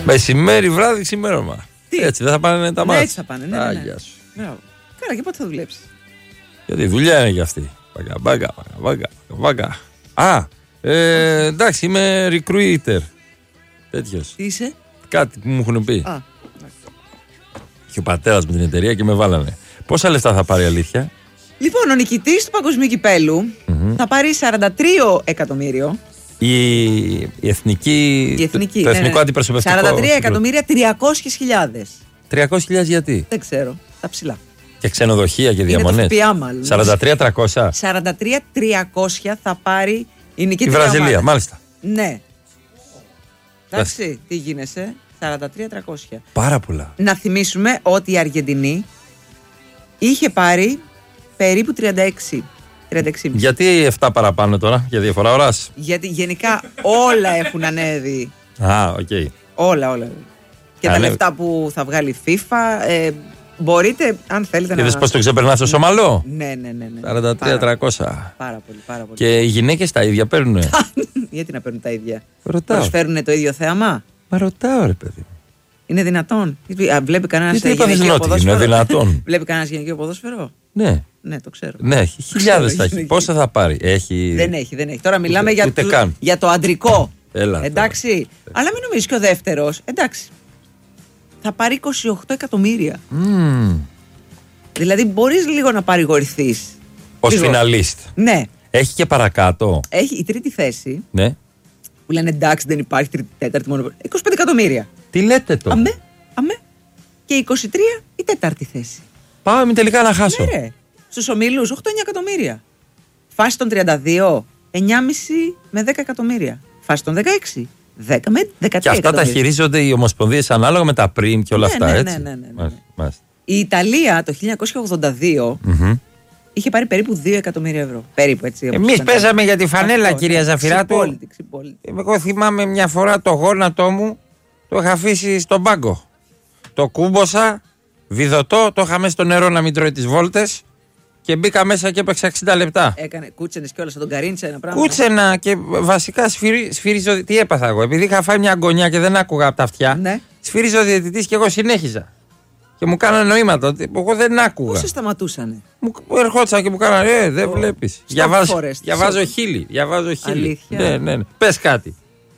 Μεσημέρι, βράδυ, ξημέρωμα. Έτσι δεν θα πάνε τα μάτια. Έτσι θα πάνε, ναι. Άγια σου. Καλά, και πότε θα δουλέψεις? Γιατί δουλειά είναι για αυτή. Βάγκα. Εντάξει, είμαι recruiter. Τέτοιος. Τι είσαι? Κάτι που μου έχουν πει. Και ο πατέρας με την εταιρεία και με βάλανε. Πόσα λεφτά θα πάρει, αλήθεια? Λοιπόν, ο νικητής του παγκοσμίου κυπέλου θα πάρει 43 εκατομμύριο. Η εθνική. Το εθνικό αντιπροσωπευτικό. 43.300.000. 300.000 γιατί? Δεν ξέρω. Τα ψηλά. Και ξενοδοχεία και διαμονές. 43.300. 43.300 θα πάρει η νικητή. Η Βραζιλία, μάλιστα. Ναι. Εντάξει, τι γίνεσαι? 43.300. Πάρα πολλά. Να θυμίσουμε ότι η Αργεντινή είχε πάρει περίπου 36. Γιατί 7 παραπάνω τώρα, για διαφορά ώρας? Γιατί γενικά όλα έχουν ανέβει. Οκ. Όλα. Και τα λεφτά που θα βγάλει η FIFA, μπορείτε, αν θέλετε, είδες πώς το ξεπερνάς στο Σομαλό? Ναι. 43.300. Πάρα πολύ. Και οι γυναίκες τα ίδια παίρνουνε? Γιατί να παίρνουν τα ίδια? Ρωτάω. Προσφέρουν το ίδιο θέαμα? Μα ρωτάω, ρε παιδί. Είναι δυνατόν? Βλέπει κανένας γυναικείο ποδόσφαιρο? Είναι δυνατόν? Βλέπει κανένας γυναικείο ποδόσφαιρο? Ναι, το ξέρω. Ναι, χιλιάδες θα έχει. Πόσα θα πάρει? Δεν έχει. Τώρα μιλάμε για το αντρικό. Εντάξει. Αλλά μην νομίζεις και ο δεύτερος. Εντάξει. Θα πάρει 28 εκατομμύρια. Δηλαδή μπορείς λίγο να παρηγορηθείς. Ως φιναλίστ. Ναι. Έχει και παρακάτω. Έχει η τρίτη θέση. Ναι. Που λένε εντάξει, δεν υπάρχει τρίτη, τέταρτη μόνο. 25 εκατομμύρια. Τι λέτε τώρα? Αμέ. Και 23 η τέταρτη θέση. Πάμε τελικά να χάσω. Ναι. Στους ομίλους 8-9 εκατομμύρια. Φάση των 32, 9,5 με 10 εκατομμύρια. Φάση των 16, 10 με 13 και αυτά τα χειρίζονται οι ομοσπονδίες ανάλογα με τα πριμ και όλα αυτά, έτσι. Ναι. Η Ιταλία το 1982 είχε πάρει περίπου 2 εκατομμύρια ευρώ. Περίπου, έτσι. Εμείς παίζαμε για τη φανέλα, κυρία Ζαφυράτου. Εγώ θυμάμαι μια φορά το γόνατό μου το είχα αφήσει στον πάγκο. Το κούμποσα, βιδωτό, το είχα μέσα στο νερό να μην τρώει τις βόλτες. Και μπήκα μέσα και έπαιξα 60 λεπτά. Έκανε κούτσενες κιόλας στον Καρίντσα ένα πράγμα. Κούτσενα και βασικά σφύριζε. Τι έπαθα εγώ? Επειδή είχα φάει μια αγωνιά και δεν άκουγα από τα αυτιά. Ναι. Σφύριζε ο διαιτητής και εγώ συνέχιζα. Και μου κάνανε νοήματα ότι εγώ δεν άκουγα. Πώς σε σταματούσανε? Μου ερχόντουσαν και μου κάνανε δεν βλέπεις. Διαβάζω χείλη. Αλήθεια. Ναι. Πες κάτι.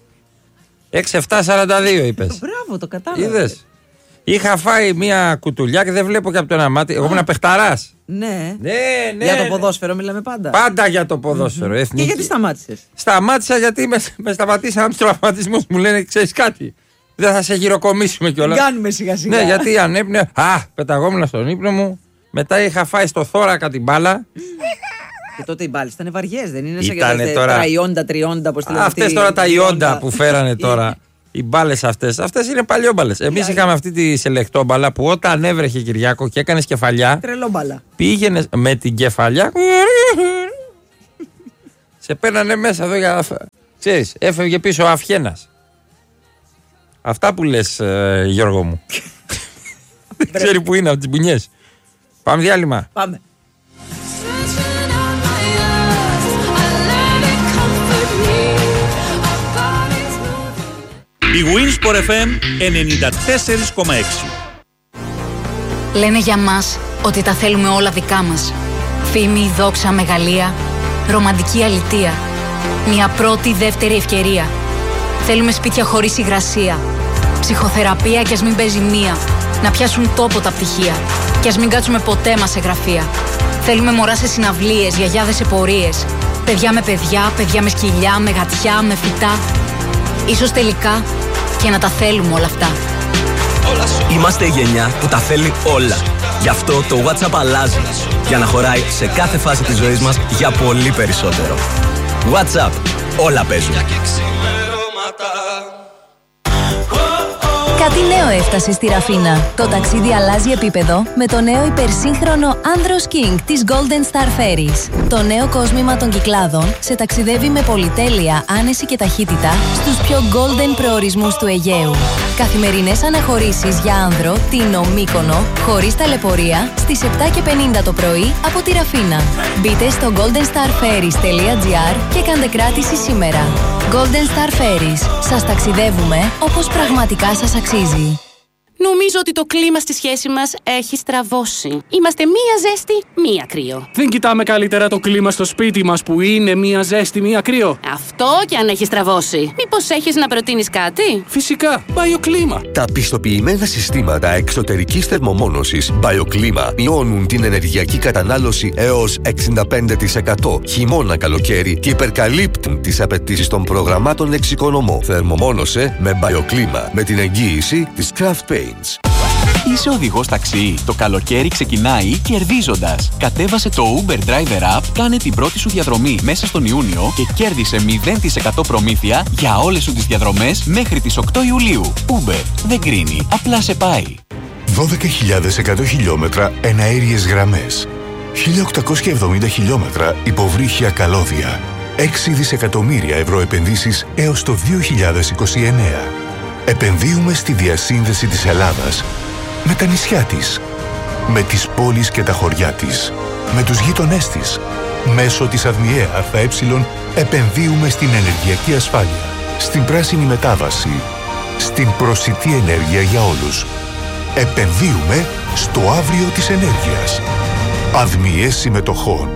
6-7-42 είπες. Μπράβο, το κατάλαβα. Είδες. Είχα φάει μια κουτουλιά και δεν βλέπω και από το ένα μάτι. Εγώ ήμουν παιχταράς. Ναι. Για το ποδόσφαιρο μιλάμε πάντα. Πάντα για το ποδόσφαιρο. Και γιατί σταμάτησες? Σταμάτησα γιατί με σταματήσαν τους τραυματισμούς. Μου λένε, ξέρεις κάτι, δεν θα σε γυροκομίσουμε κιόλας. Κάνουμε σιγά-σιγά. Ναι, γιατί ανέπνεε. Πεταγόμουν στον ύπνο μου. μετά είχα φάει στο θώρακα την μπάλα. Και τότε οι μπάλες ήταν βαριές, δεν είναι σαν και τα Ιόντα, Τριόντα, πώς τη λέμε. Αυτές τώρα τα Ιόντα που φέρανε τώρα. Οι μπάλες αυτές είναι παλιόμπαλες. Εμείς είχαμε αυτή τη σελεκτόμπαλα που όταν έβρεχε, Κυριάκο, και έκανες κεφαλιά. Τρελόμπαλα. Πήγαινες με την κεφαλιά. Σε παίρνανε μέσα εδώ για. Ξέρεις, έφευγε πίσω ο Αφιένας. Αυτά που λες, Γιώργο μου. Δεν ξέρει που είναι από τις μπουνιές. Πάμε διάλειμμα. Πάμε. Η Winsport FM 94,6. Λένε για μας ότι τα θέλουμε όλα δικά μας. Φήμη, δόξα, μεγαλεία, ρομαντική αλητεία. Μια πρώτη, δεύτερη ευκαιρία. Θέλουμε σπίτια χωρίς υγρασία. Ψυχοθεραπεία κι ας μην παίζει μία. Να πιάσουν τόπο τα πτυχία. Κι ας μην κάτσουμε ποτέ μας σε γραφεία. Θέλουμε μωρά σε συναυλίες, γιαγιάδες σε πορείες. Παιδιά με παιδιά, παιδιά με σκυλιά, με γατιά, με φυτά. Ίσως τελικά και να τα θέλουμε όλα αυτά. Είμαστε η γενιά που τα θέλει όλα. Γι' αυτό το WhatsApp αλλάζει. Για να χωράει σε κάθε φάση της ζωής μας για πολύ περισσότερο. WhatsApp. Όλα παίζουν. Κάτι νέο έφτασε στη Ραφίνα. Το ταξίδι αλλάζει επίπεδο με το νέο υπερσύγχρονο Andros King της Golden Star Ferries. Το νέο κόσμημα των Κυκλάδων σε ταξιδεύει με πολυτέλεια, άνεση και ταχύτητα στους πιο golden προορισμούς του Αιγαίου. Καθημερινές αναχωρήσεις για άνδρο, Τίνο, Μύκονο, χωρίς ταλαιπωρία, στις 7:50 το πρωί από τη Ραφίνα. Μπείτε στο goldenstarferries.gr και κάντε κράτηση σήμερα. Golden Star Ferries. Σας ταξιδεύουμε όπως πραγματικά σας αξίζει. Νομίζω ότι το κλίμα στη σχέση μας έχει στραβώσει. Είμαστε μία ζέστη, μία κρύο. Δεν κοιτάμε καλύτερα το κλίμα στο σπίτι μας που είναι μία ζέστη, μία κρύο? Αυτό κι αν έχει στραβώσει. Μήπως έχεις να προτείνεις κάτι? Φυσικά, BioClima. Τα πιστοποιημένα συστήματα εξωτερικής θερμομόνωσης BioClima μειώνουν την ενεργειακή κατανάλωση έως 65% χειμώνα-καλοκαίρι και υπερκαλύπτουν τις απαιτήσεις των προγραμμάτων εξοικονομώ. Θερμομόνωσε με BioClima με την εγγύηση της Craft Paints. Είσαι οδηγός ταξί. Το καλοκαίρι ξεκινάει κερδίζοντας. Κατέβασε το Uber Driver App, κάνε την πρώτη σου διαδρομή μέσα στον Ιούνιο και κέρδισε 0% προμήθεια για όλες σου τις διαδρομές μέχρι τις 8 Ιουλίου. Uber δεν κρίνει, απλά σε πάει. 12.100 χιλιόμετρα εναέριες γραμμές. 1.870 χιλιόμετρα υποβρύχια καλώδια. 6 δισεκατομμύρια ευρώ επενδύσεις έως το 2029. Επενδύουμε στη διασύνδεση της Ελλάδας με τα νησιά της, με τις πόλεις και τα χωριά της, με τους γείτονές της. Μέσω της ΑΔΜΙΕ ΑΕ επενδύουμε στην ενεργειακή ασφάλεια, στην πράσινη μετάβαση, στην προσιτή ενέργεια για όλους. Επενδύουμε στο αύριο της ενέργειας. ΑΔΜΙΕ συμμετοχών.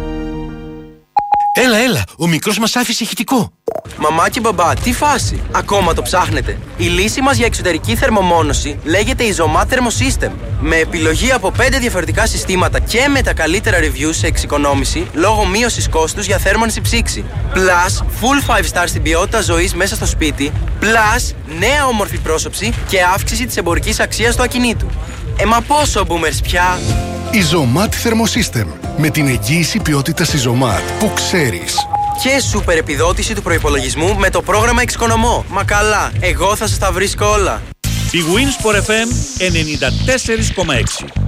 Έλα, ο μικρός μας άφησε ηχητικό. Μαμά και μπαμπά, τι φάση, ακόμα το ψάχνετε? Η λύση μας για εξωτερική θερμομόνωση λέγεται Isomat Thermosystem. Με επιλογή από 5 διαφορετικά συστήματα και με τα καλύτερα reviews σε εξοικονόμηση λόγω μείωσης κόστους για θέρμανση ψήξη. Plus, full 5 star στην ποιότητα ζωής μέσα στο σπίτι. Plus, νέα όμορφη πρόσωψη και αύξηση της εμπορικής αξίας του ακινήτου. Μα πόσο boomers πια? Isomat Thermosystem. Με την εγγύηση ποιότητας Isomat που ξέρεις. Και σούπερ επιδότηση του προϋπολογισμού με το πρόγραμμα Εξοικονομώ. Μα καλά, εγώ θα σας τα βρίσκω όλα. Η Winsport FM 94,6.